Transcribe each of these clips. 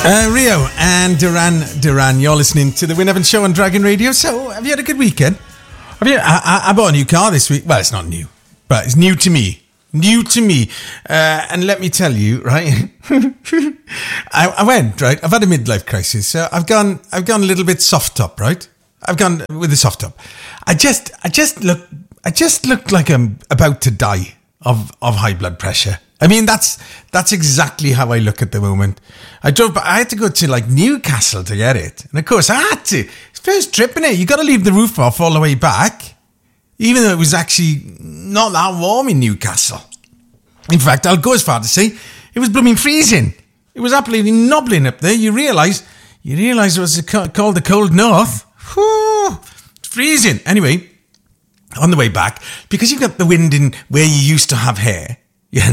Rio and Duran, you're listening to the Win Evans Show on Dragon Radio. So, have you had a good weekend? I bought a new car this week. Well, it's not new, but it's new to me. And let me tell you, right? I went, right? I've had a midlife crisis, so I've gone a little bit soft top, right? I've gone with the soft top. I just look like I'm about to die of high blood pressure. I mean, that's exactly how I look at the moment. I had to go to like Newcastle to get it. And of course I had to. First trip, innit? You got to leave the roof off all the way back. Even though it was actually not that warm in Newcastle. In fact, I'll go as far to say it was blooming freezing. It was absolutely knobbling up there. You realise it was called the cold north. Whew, it's freezing. Anyway, on the way back, because you've got the wind in where you used to have hair. Yeah.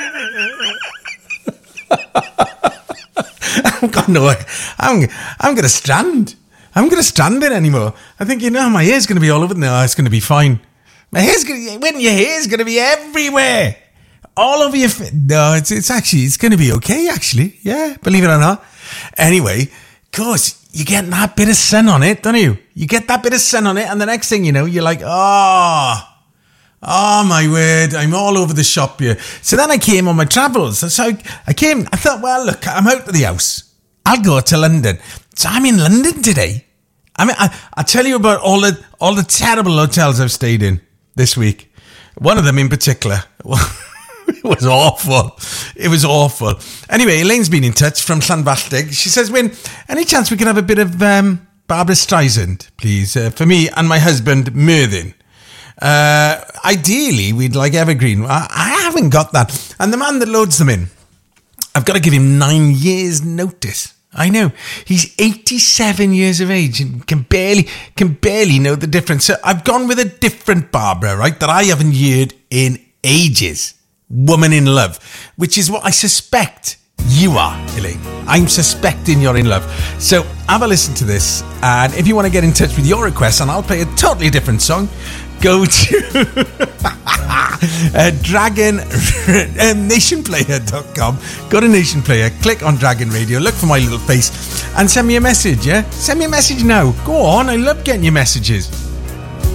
I'm going to strand. I'm going to strand it anymore. I think, my hair's going to be all over. No, it's going to be fine. Your hair's going to be everywhere. All over your face. No, it's going to be okay, actually. Yeah, believe it or not. Anyway, of course, you get that bit of sun on it, don't you? You get that bit of sun on it, and the next thing you know, you're like, oh my word, I'm all over the shop here. So then I came on my travels. So I thought, well, look, I'm out of the house. I'll go to London. So I'm in London today. I mean, I'll tell you about all the terrible hotels I've stayed in this week. One of them in particular. It was awful. It was awful. Anyway, Elaine's been in touch from Llanfalldig. She says, Wyn, any chance we could have a bit of Barbara Streisand, please, for me and my husband, Mervyn? Ideally, we'd like Evergreen. I haven't got that. And the man that loads them in, I've got to give him 9 years' notice. I know. He's 87 years of age and can barely know the difference. So I've gone with a different Barbara, right, that I haven't heard in ages. Woman in Love, which is what I suspect you are, Elaine. I'm suspecting you're in love. So have a listen to this. And if you want to get in touch with your request, and I'll play a totally different song, go to nationplayer.com. Go to Nation Player, click on Dragon Radio, look for my little face, and send me a message, yeah? Send me a message now. Go on, I love getting your messages.